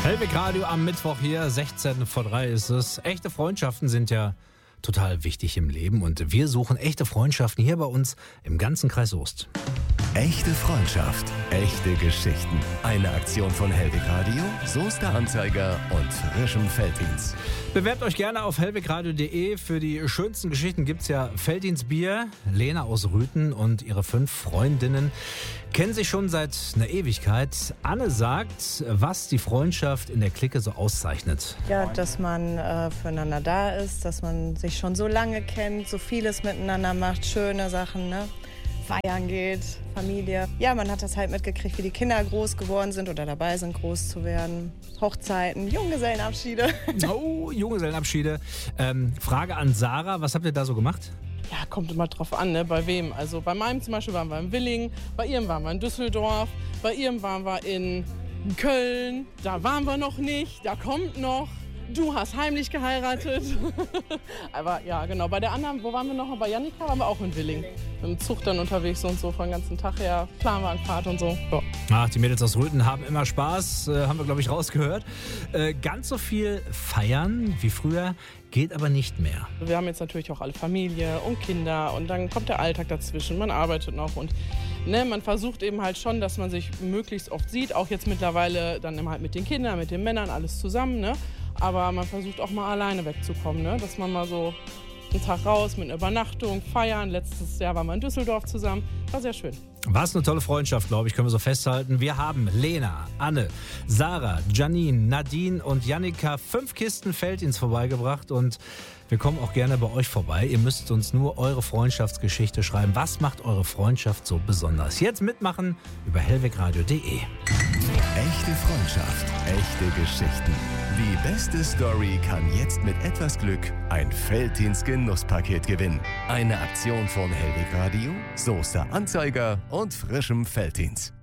Hellweg Radio am Mittwoch hier, 16 vor 3 ist es. Echte Freundschaften sind ja total wichtig im Leben und wir suchen echte Freundschaften hier bei uns im ganzen Kreis Soest. Echte Freundschaft, echte Geschichten. Eine Aktion von Hellweg Radio, Soester Anzeiger und frischem Veltins. Bewerbt euch gerne auf hellwegradio.de. Für die schönsten Geschichten gibt's ja Veltins Bier. Lena aus Rüthen und ihre 5 Freundinnen kennen sich schon seit einer Ewigkeit. Anne sagt, was die Freundschaft in der Clique so auszeichnet. Ja, dass man füreinander da ist, dass man sich schon so lange kennt, so vieles miteinander macht, schöne Sachen, ne? Feiern geht, Familie. Ja, man hat das halt mitgekriegt, wie die Kinder groß geworden sind oder dabei sind, groß zu werden. Hochzeiten, Junggesellenabschiede. Oh, Junggesellenabschiede. Frage an Sarah, was habt ihr da so gemacht? Ja, kommt immer drauf an, ne? Bei wem. Also bei meinem zum Beispiel waren wir in Willingen, bei ihrem waren wir in Düsseldorf, bei ihrem waren wir in Köln. Da waren wir noch nicht, da kommt noch. Du hast heimlich geheiratet. Aber ja, genau. Bei der anderen, wo waren wir noch? Bei Jannika waren wir auch in Willingen. Mit dem Zug dann unterwegs und so, von den ganzen Tag her. Planwagenfahrt und so. Ja. Ach, die Mädels aus Rüthen haben immer Spaß, haben wir, glaube ich, rausgehört. Ganz so viel feiern wie früher geht aber nicht mehr. Wir haben jetzt natürlich auch alle Familie und Kinder und dann kommt der Alltag dazwischen. Man arbeitet noch und man versucht eben halt schon, dass man sich möglichst oft sieht. Auch jetzt mittlerweile dann immer halt mit den Kindern, mit den Männern, alles zusammen, ne? Aber man versucht auch mal alleine wegzukommen, ne? Dass man mal so einen Tag raus mit einer Übernachtung, feiern. Letztes Jahr waren wir in Düsseldorf zusammen. War sehr schön. Was eine tolle Freundschaft, glaube ich, können wir so festhalten. Wir haben Lena, Anne, Sarah, Janine, Nadine und Jannika 5 Kisten Veltins vorbeigebracht und wir kommen auch gerne bei euch vorbei. Ihr müsst uns nur eure Freundschaftsgeschichte schreiben. Was macht eure Freundschaft so besonders? Jetzt mitmachen über hellwegradio.de. Echte Freundschaft, echte Geschichten. Die beste Story kann jetzt mit etwas Glück ein Veltins Genusspaket gewinnen. Eine Aktion von Hellweg Radio, Soester Anzeiger und frischem Veltins.